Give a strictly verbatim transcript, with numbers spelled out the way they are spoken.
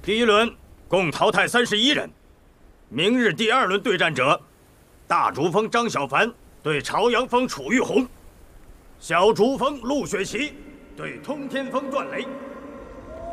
第一轮共淘汰三十一人，明日第二轮对战者，大竹峰张小凡对朝阳峰楚玉红，小竹峰陆雪琪对通天峰段雷。